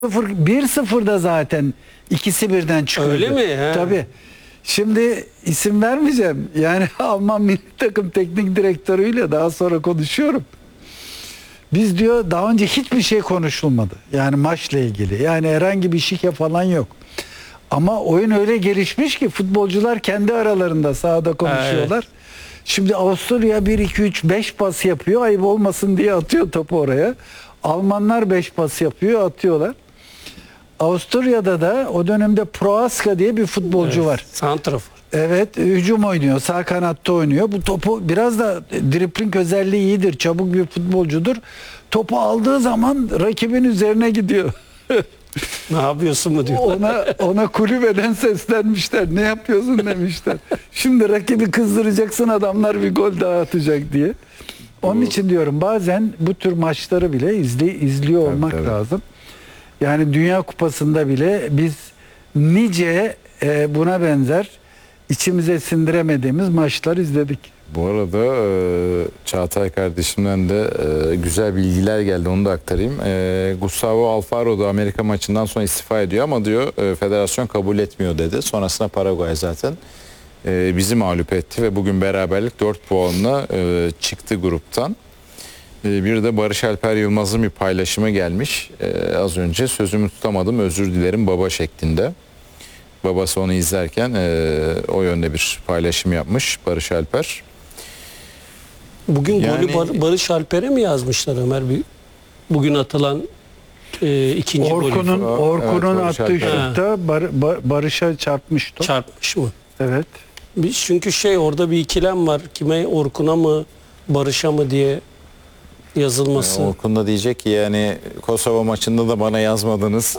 1-0'da zaten ikisi birden çıkıyordu. Öyle mi? He. Tabii. Şimdi isim vermeyeceğim. Yani Alman milli takım teknik direktörüyle daha sonra konuşuyorum. Biz diyor daha önce hiçbir şey konuşulmadı. Yani maçla ilgili. Yani herhangi bir şike falan yok. Ama oyun öyle gelişmiş ki futbolcular kendi aralarında sahada konuşuyorlar. Evet. Şimdi Avusturya 1-2-3-5 pas yapıyor. Ayıp olmasın diye atıyor topu oraya. Almanlar 5 pas yapıyor, atıyorlar. Avusturya'da da o dönemde Prohaska diye bir futbolcu var. Santrafor. Evet, hücum oynuyor, sağ kanatta oynuyor. Bu topu biraz da dribling özelliği iyidir, çabuk bir futbolcudur. Topu aldığı zaman rakibin üzerine gidiyor. Ne yapıyorsun mu diyor. Ona kulübeden seslenmişler. Ne yapıyorsun demişler. Şimdi rakibi kızdıracaksın, adamlar bir gol daha atacak diye. Onun için diyorum bazen bu tür maçları bile izliyor olmak lazım. Yani Dünya Kupası'nda bile biz nice buna benzer içimize sindiremediğimiz maçlar izledik. Bu arada Çağatay kardeşimden de güzel bilgiler geldi, onu da aktarayım. Gustavo Alfaro da Amerika maçından sonra istifa ediyor ama diyor federasyon kabul etmiyor dedi. Sonrasında Paraguay zaten bizi mağlup etti ve bugün beraberlik 4 puanla çıktı gruptan. Bir de Barış Alper Yılmaz'ın bir paylaşımı gelmiş. Az önce sözümü tutamadım, özür dilerim baba şeklinde. Babası onu izlerken o yönde bir paylaşım yapmış Barış Alper. Bugün golü Barış Alper'e mi yazmışlar Ömer? Bugün atılan ikinci golü. Orkun'un evet, attığı şutta Barış'a çarpmış top. Çarpmış mı? Evet. Çünkü orada bir ikilem var. Kime, Orkun'a mı Barış'a mı diye yazılması. Orkun da diyecek ki yani Kosova maçında da bana yazmadınız.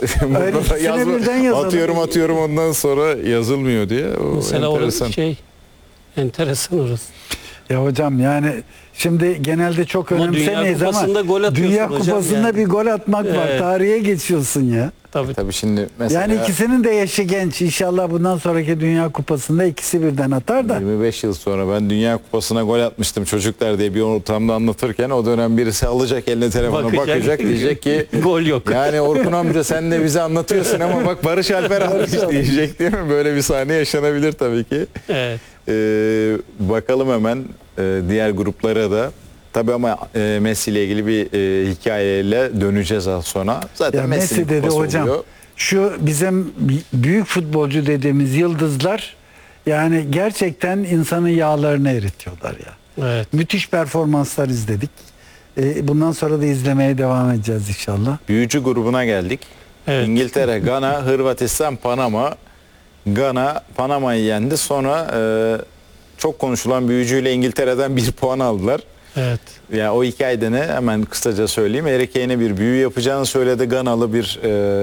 atıyorum ondan sonra yazılmıyor diye. Mesela orası enteresan orası. Ya hocam yani şimdi genelde çok önemsemeyiz ama Dünya Kupası'nda yani bir gol atmak var. Tarihe geçiyorsun ya. Tabii şimdi mesela yani ikisinin de yaşı genç. İnşallah bundan sonraki Dünya Kupası'nda ikisi birden atar da. 25 yıl sonra ben Dünya Kupası'na gol atmıştım çocuklar diye bir ortamda anlatırken o dönem birisi alacak eline telefonu bakacak diyecek ki gol yok. Yani Orkun amca sen de bize anlatıyorsun ama bak Barış Alper atmış diyecek değil mi? Böyle bir sahne yaşanabilir tabii ki. Evet. Bakalım hemen diğer gruplara da. Tabii ama Messi ile ilgili bir hikayeyle döneceğiz az sonra. Zaten Messi dedi hocam. Oluyor. Şu bizim büyük futbolcu dediğimiz yıldızlar yani gerçekten insanın yağlarını eritiyorlar ya. Evet. Müthiş performanslar izledik. Bundan sonra da izlemeye devam edeceğiz inşallah. Büyücü grubuna geldik. Evet. İngiltere, Gana, Hırvatistan, Panama. Gana Panama'yı yendi. Sonra çok konuşulan büyücüyle İngiltere'den 1 puan aldılar. Evet. Yani o hikayede ne? Hemen kısaca söyleyeyim. Harry Kane'e bir büyü yapacağını söyledi. Ganalı bir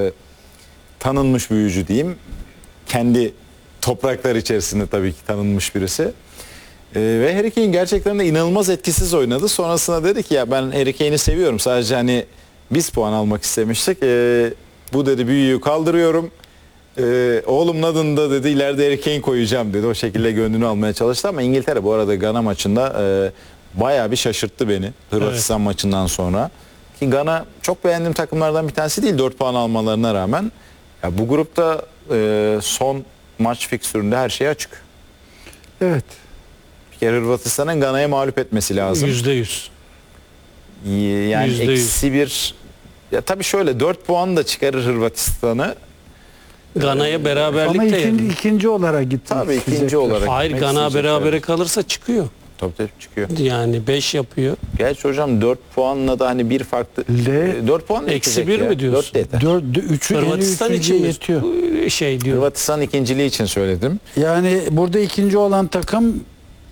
tanınmış büyücü diyeyim. Kendi topraklar içerisinde tabii ki tanınmış birisi. Ve Harry Kane gerçekten de inanılmaz etkisiz oynadı. Sonrasında dedi ki ya ben Harry Kane'i seviyorum. Sadece hani biz puan almak istemiştik. Bu dedi büyüyü kaldırıyorum. Oğlumun adını da dedi ileride Harry Kane koyacağım dedi. O şekilde gönlünü almaya çalıştı ama İngiltere bu arada Gana maçında bayağı bir şaşırttı beni Hırvatistan maçından sonra. Ki Gana çok beğendiğim takımlardan bir tanesi değil 4 puan almalarına rağmen. Ya bu grupta son maç fikstüründe her şey açık. Evet. Bir kere Hırvatistan'ın Gana'ya mağlup etmesi lazım. %100. Yani %100. -1. Ya tabii şöyle 4 puan da çıkarır Hırvatistan'ı. Gana'ya beraberlik ama de ikinci olarak gitti. Tabii ikinci olarak. Hayır Gana berabere kalırsa çıkıyor. Tabii çıkıyor. Yani 5 yapıyor. Gerçi hocam 4 puanla da hani bir farklı 4 puan eksi 1 mi diyorsun? 4 Hırvatistan için yetiyor. Diyor. Hırvatistan ikinciliği için söyledim. Yani burada ikinci olan takım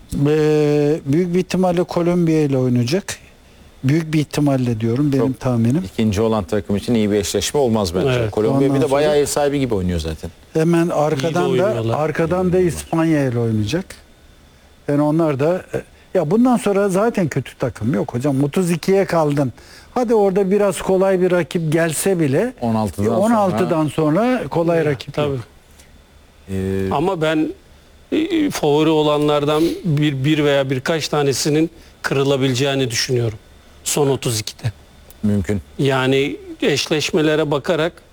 büyük bir ihtimalle Kolombiya ile oynayacak. Büyük bir ihtimalle diyorum benim tahminim. İkinci olan takım için iyi bir eşleşme olmaz bence. Evet. Kolombiya bir de bayağı ev sahibi gibi oynuyor zaten. Hemen arkadan da İspanya ile oynayacak. Yani onlar da ya bundan sonra zaten kötü takım yok hocam. 32'ye kaldın. Hadi orada biraz kolay bir rakip gelse bile 16'dan sonra kolay rakip. Tabii. Ama ben favori olanlardan bir veya birkaç tanesinin kırılabileceğini düşünüyorum. Son 32'de. Mümkün. Yani eşleşmelere bakarak